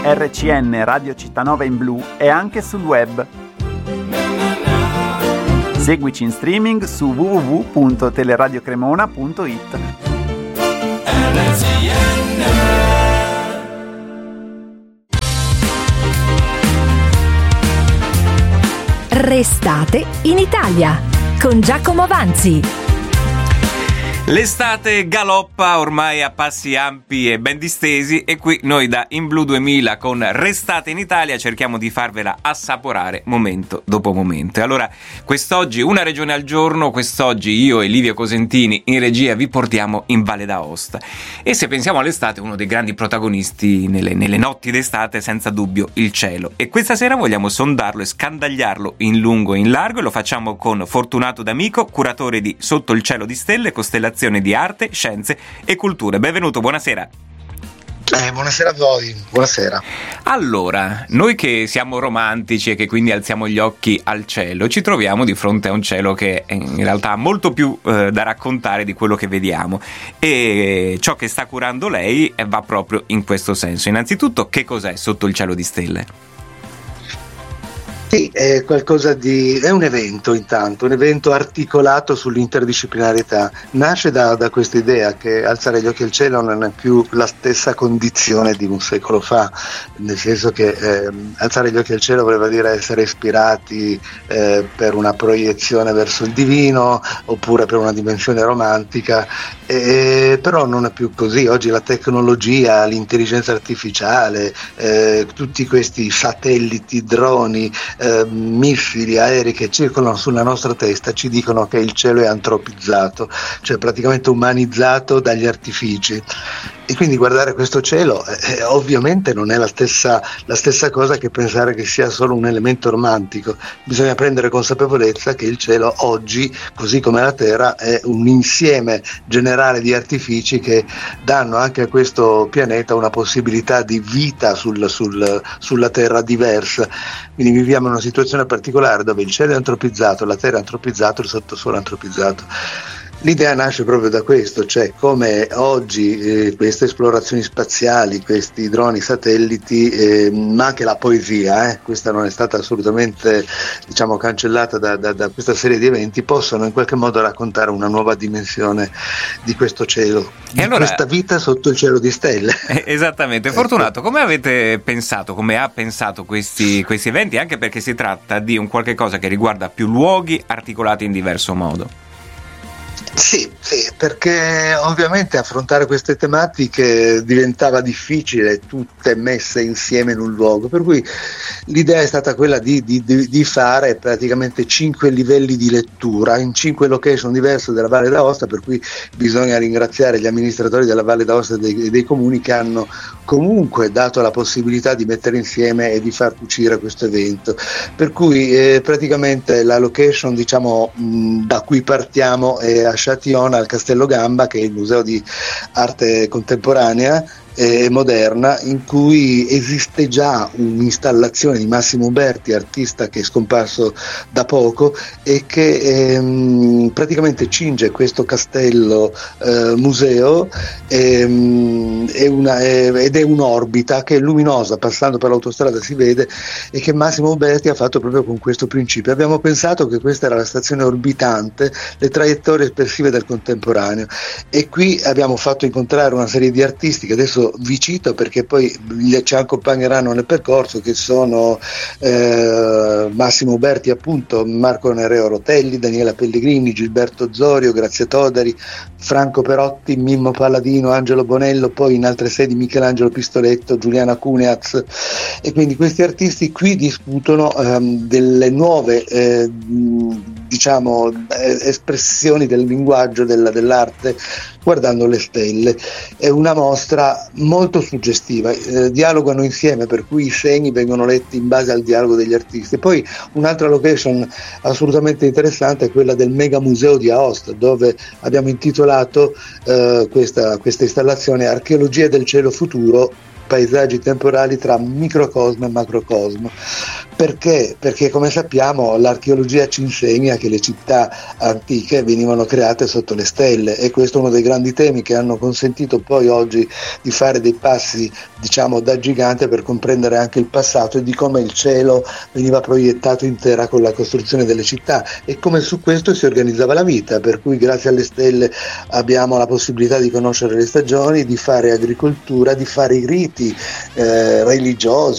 RCN Radio Città in Blu e anche sul web. Seguici in streaming su www.teleradiocremona.it. Restate in Italia con Giacomo Avanzi. L'estate galoppa ormai a passi ampi e ben distesi e qui noi da In Blu 2000 con Restate in Italia cerchiamo di farvela assaporare momento dopo momento. E allora quest'oggi una regione al giorno, quest'oggi io e Livio Cosentini in regia vi portiamo in Valle d'Aosta. E se pensiamo all'estate, uno dei grandi protagonisti nelle notti d'estate è senza dubbio il cielo. E questa sera vogliamo sondarlo e scandagliarlo in lungo e in largo e lo facciamo con Fortunato D'Amico, curatore di Sotto il cielo di stelle, costellazione di arte, scienze e culture. Benvenuto, buonasera. Buonasera a voi, buonasera. Allora, noi che siamo romantici e che quindi alziamo gli occhi al cielo, ci troviamo di fronte a un cielo che in realtà ha molto più da raccontare di quello che vediamo, e ciò che sta curando lei va proprio in questo senso. Innanzitutto, che cos'è Sotto il cielo di stelle? Sì, è un evento, intanto, un evento articolato sull'interdisciplinarietà. Nasce da questa idea che alzare gli occhi al cielo non è più la stessa condizione di un secolo fa, nel senso che alzare gli occhi al cielo voleva dire essere ispirati per una proiezione verso il divino oppure per una dimensione romantica, però non è più così. Oggi la tecnologia, l'intelligenza artificiale, tutti questi satelliti, droni, missili, aerei che circolano sulla nostra testa ci dicono che il cielo è antropizzato, cioè praticamente umanizzato dagli artifici. E quindi guardare questo cielo ovviamente non è la stessa cosa che pensare che sia solo un elemento romantico. Bisogna prendere consapevolezza che il cielo oggi, così come la terra, è un insieme generale di artifici che danno anche a questo pianeta una possibilità di vita sulla terra diversa. Quindi viviamo in una situazione particolare dove il cielo è antropizzato, la terra è antropizzato, il sottosuolo è antropizzato. L'idea nasce proprio da questo, cioè come oggi queste esplorazioni spaziali, questi droni, satelliti, ma anche la poesia, questa non è stata assolutamente cancellata da questa serie di eventi, possono in qualche modo raccontare una nuova dimensione di questo cielo, di allora, questa vita sotto il cielo di stelle. Esattamente. Fortunato, come avete pensato, come ha pensato questi eventi, anche perché si tratta di un qualche cosa che riguarda più luoghi articolati in diverso modo? Sì, perché ovviamente affrontare queste tematiche diventava difficile, tutte messe insieme in un luogo, per cui l'idea è stata quella di fare praticamente 5 livelli di lettura in 5 location diverse della Valle d'Aosta, per cui bisogna ringraziare gli amministratori della Valle d'Aosta e dei comuni che hanno comunque dato la possibilità di mettere insieme e di far cucire questo evento, per cui praticamente la location da cui partiamo è a Châtillon, al Castello Gamba, che è il museo di arte contemporanea e moderna, in cui esiste già un'installazione di Massimo Uberti, artista che è scomparso da poco e che praticamente cinge questo castello museo ed è un'orbita che è luminosa, passando per l'autostrada si vede, e che Massimo Uberti ha fatto proprio con questo principio. Abbiamo pensato che questa era la stazione orbitante, le traiettorie espressive del contemporaneo, e qui abbiamo fatto incontrare una serie di artisti che adesso vi cito perché poi ci accompagneranno nel percorso, che sono Massimo Uberti, appunto, Marco Nereo Rotelli, Daniela Pellegrini, Gilberto Zorio, Grazia Todari, Franco Perotti, Mimmo Palladino, Angelo Bonello, poi in altre sedi Michelangelo Pistoletto, Giuliana Cuneaz, e quindi questi artisti qui discutono delle nuove espressioni del linguaggio dell'arte guardando le stelle. È una mostra molto suggestiva, dialogano insieme, per cui i segni vengono letti in base al dialogo degli artisti. Poi un'altra location assolutamente interessante è quella del Mega Museo di Aosta, dove abbiamo intitolato questa installazione Archeologia del cielo futuro, paesaggi temporali tra microcosmo e macrocosmo. Perché? Perché come sappiamo l'archeologia ci insegna che le città antiche venivano create sotto le stelle, e questo è uno dei grandi temi che hanno consentito poi oggi di fare dei passi, diciamo, da gigante per comprendere anche il passato e di come il cielo veniva proiettato in terra con la costruzione delle città e come su questo si organizzava la vita, per cui grazie alle stelle abbiamo la possibilità di conoscere le stagioni, di fare agricoltura, di fare i riti religiosi,